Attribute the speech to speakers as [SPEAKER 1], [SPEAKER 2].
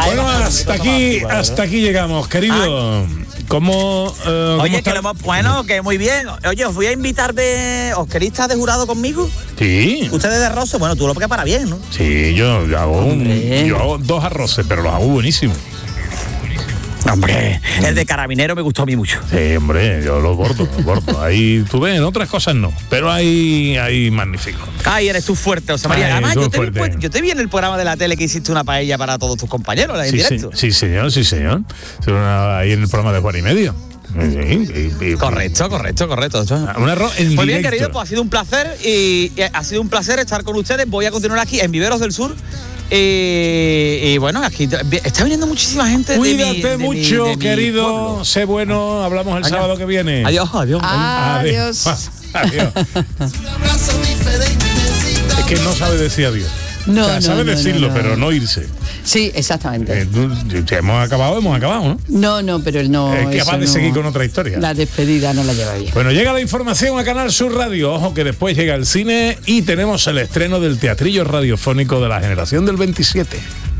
[SPEAKER 1] Bueno, hasta aquí llegamos, querido. ¿Cómo?
[SPEAKER 2] Oye, que muy bien. Oye, os voy a invitar ¿os queréis estar de jurado conmigo?
[SPEAKER 1] Sí.
[SPEAKER 2] Ustedes de arroces, bueno, tú lo preparas bien, ¿no?
[SPEAKER 1] Sí, yo hago 2 arroces, pero los hago buenísimos.
[SPEAKER 2] Hombre, el de carabinero me gustó a mí mucho.
[SPEAKER 1] Sí, hombre, yo lo bordo. Ahí tú ves, en otras cosas no, pero ahí magnífico.
[SPEAKER 2] Ay, eres tú fuerte, José María. Además, yo te vi en el programa de la tele que hiciste una paella para todos tus compañeros, en directo.
[SPEAKER 1] Sí, señor. Ahí en el programa de 4:30.
[SPEAKER 2] Correcto.
[SPEAKER 1] Un arroz en
[SPEAKER 2] Muy
[SPEAKER 1] directo.
[SPEAKER 2] bien, querido, pues ha sido un placer y ha sido un placer estar con ustedes. Voy a continuar aquí en Viveros del Sur. Y bueno, aquí está viniendo muchísima gente.
[SPEAKER 1] Cuídate mucho, querido. Sé bueno, hablamos el sábado que viene.
[SPEAKER 2] Adiós.
[SPEAKER 1] Es que no sabe decir adiós. Sabe decirlo, pero no irse.
[SPEAKER 3] Sí, exactamente.
[SPEAKER 1] Hemos acabado, ¿no?
[SPEAKER 3] No, pero él no.
[SPEAKER 1] Es capaz de seguir con otra historia.
[SPEAKER 3] La despedida no la lleva bien.
[SPEAKER 1] Bueno, llega la información a Canal Sur Radio. Ojo que después llega el cine y tenemos el estreno del teatrillo radiofónico de la generación del 27.